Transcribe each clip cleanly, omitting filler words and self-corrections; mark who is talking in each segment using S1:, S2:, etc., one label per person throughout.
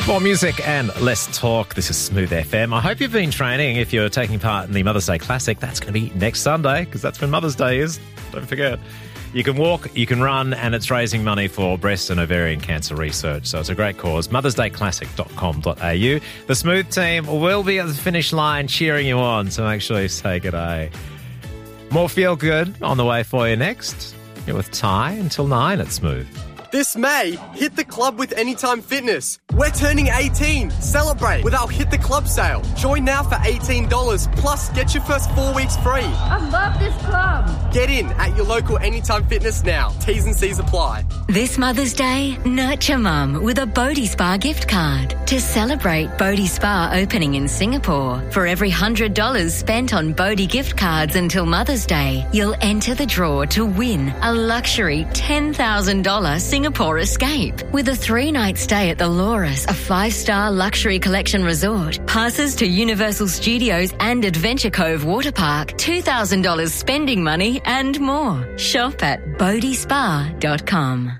S1: More music and less talk. This is Smooth FM. I hope you've been training. If you're taking part in the Mother's Day Classic, that's going to be next Sunday because that's when Mother's Day is. Don't forget. You can walk, you can run, and it's raising money for breast and ovarian cancer research. So it's a great cause. mothersdayclassic.com.au. The Smooth team will be at the finish line cheering you on, so make sure you say good day. More Feel Good on the way for you next. You're with Ty until 9 at Smooth.
S2: This May, hit the club with Anytime Fitness. We're turning 18. Celebrate with our Hit the Club sale. Join now for $18, plus get your first 4 weeks free.
S3: I love this club.
S2: Get in at your local Anytime Fitness now. T's and C's apply.
S4: This Mother's Day, nurture Mum with a Bodhi Spa gift card. To celebrate Bodhi Spa opening in Singapore, for every $100 spent on Bodhi gift cards until Mother's Day, you'll enter the draw to win a luxury $10,000 Singapore escape. With a 3-night stay at the Laurus, a 5-star luxury collection resort, passes to Universal Studios and Adventure Cove Water Park, $2,000 spending money and more. Shop at bodhispa.com.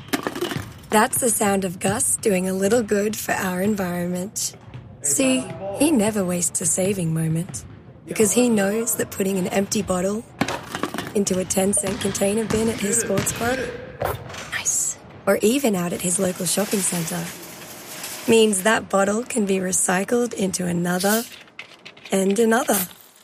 S5: That's the sound of Gus doing a little good for our environment. See, he never wastes a saving moment because he knows that putting an empty bottle into a 10-cent container bin at his sports club, nice, or even out at his local shopping centre, means that bottle can be recycled into another and another.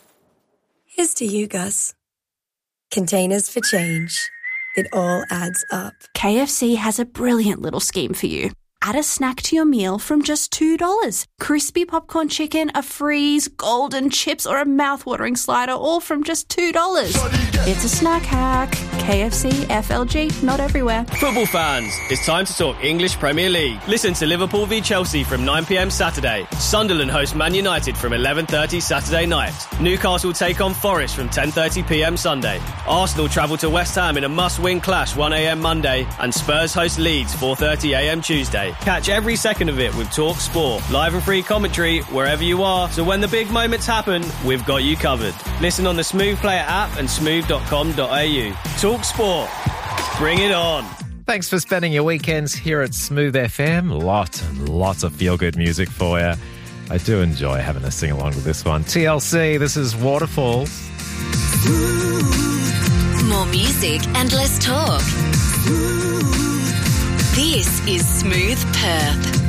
S5: Here's to you, Gus. Containers for change. It all adds up.
S6: KFC has a brilliant little scheme for you. Add a snack to your meal from just $2. Crispy popcorn chicken, a freeze, golden chips, or a mouth-watering slider, all from just $2. It's a snack hack. KFC, FLG, not everywhere.
S7: Football fans, it's time to talk English Premier League. Listen to Liverpool v Chelsea from 9 p.m. Saturday. Sunderland host Man United from 11:30 Saturday night. Newcastle take on Forest from 10:30 p.m. Sunday. Arsenal travel to West Ham in a must-win clash 1 a.m. Monday. And Spurs host Leeds 4:30 a.m. Tuesday. Catch every second of it with Talk Sport. Live and free commentary wherever you are. So when the big moments happen, we've got you covered. Listen on the Smooth Player app and smooth.com.au. Talk Sport. Bring it on.
S1: Thanks for spending your weekends here at Smooth FM. Lots and lots of feel-good music for you. I do enjoy having a sing-along with this one. TLC, this is Waterfalls.
S4: More music and less talk. This is Smooth Perth.